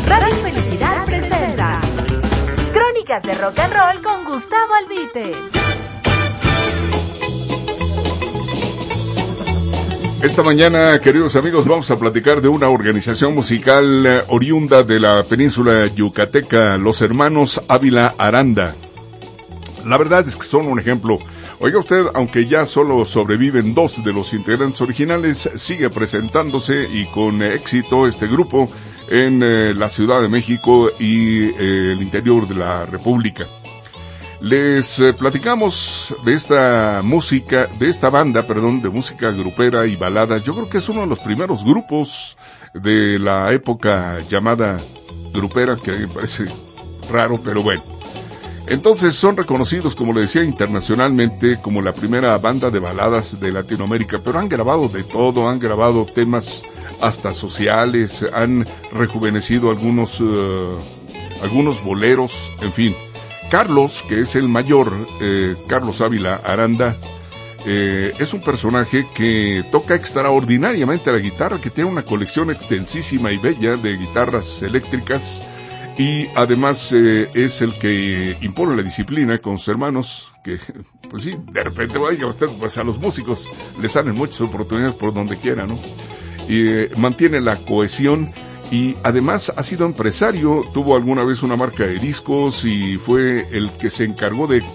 Radio Felicidad presenta Crónicas de Rock and Roll con Gustavo Albite. Esta mañana, queridos amigos, vamos a platicar de una organización musical oriunda de la península yucateca, los hermanos Ávila Aranda. La verdad es que son un ejemplo. Oiga usted, aunque ya solo sobreviven 2 de los integrantes originales, sigue presentándose y con éxito este grupo en la Ciudad de México y el interior de la República. Les platicamos de esta banda de música grupera y balada. Yo creo que es uno de los primeros grupos de la época llamada grupera, que a mí me parece raro, pero bueno. Entonces son reconocidos, como le decía, internacionalmente como la primera banda de baladas de Latinoamérica, pero han grabado de todo, han grabado temas hasta sociales, han rejuvenecido algunos boleros, en fin. Carlos, que es el mayor, Carlos Ávila Aranda, es un personaje que toca extraordinariamente la guitarra, que tiene una colección extensísima y bella de guitarras eléctricas, y además es el que impone la disciplina con sus hermanos, que pues sí, de repente, oiga usted, pues a los músicos les salen muchas oportunidades por donde quiera, ¿no? Y mantiene la cohesión. Y además ha sido empresario, tuvo alguna vez una marca de discos y fue el que se encargó de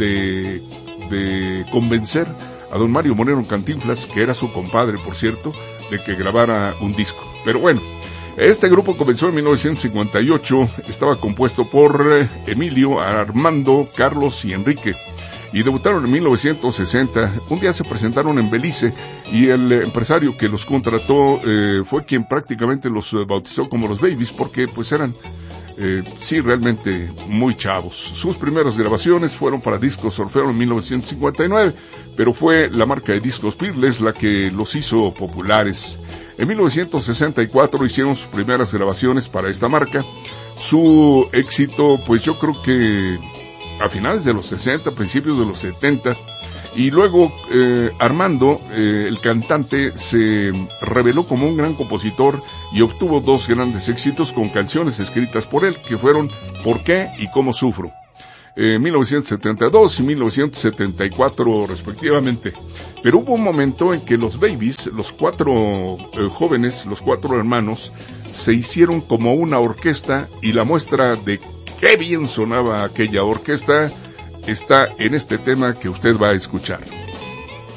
convencer a don Mario Moreno Cantinflas, que era su compadre, por cierto, de que grabara un disco. Pero bueno, este grupo comenzó en 1958, estaba compuesto por Emilio, Armando, Carlos y Enrique. Y debutaron en 1960, un día se presentaron en Belice y el empresario que los contrató fue quien prácticamente los bautizó como los Babies, porque pues eran, sí, realmente muy chavos. Sus primeras grabaciones fueron para discos Orfeo en 1959, pero fue la marca de discos Peerless la que los hizo populares. En 1964 hicieron sus primeras grabaciones para esta marca. Su éxito, pues yo creo que a finales de los 60, principios de los 70, y luego Armando, el cantante, se reveló como un gran compositor y obtuvo 2 grandes éxitos con canciones escritas por él, que fueron ¿Por qué? Y ¿Cómo sufro? 1972 y 1974 respectivamente. Pero hubo un momento en que los Babies, los 4 jóvenes, los 4 hermanos, se hicieron como una orquesta, y la muestra de qué bien sonaba aquella orquesta está en este tema que usted va a escuchar.